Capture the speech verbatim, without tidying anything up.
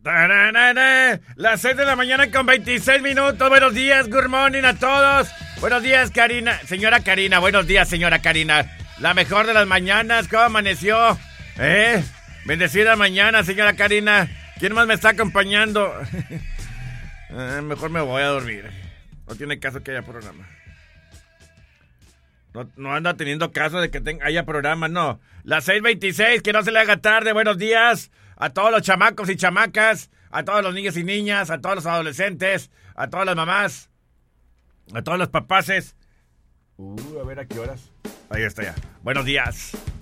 ¡Tararara! Las seis de la mañana con veintiséis minutos. Buenos días, good morning a todos. Buenos días, Karina. Señora Karina, buenos días, señora Karina. La mejor de las mañanas, ¿cómo amaneció? ¿Eh? Bendecida mañana, señora Karina. ¿Quién más me está acompañando? eh, mejor me voy a dormir. No tiene caso que haya programa. No, no anda teniendo caso de que tenga, haya programa, no. Las seis veintiséis, que no se le haga tarde. Buenos días a todos los chamacos y chamacas, a todos los niños y niñas, a todos los adolescentes, a todas las mamás, a todos los papaces. Uh, a ver a qué horas. Ahí está ya. Buenos días.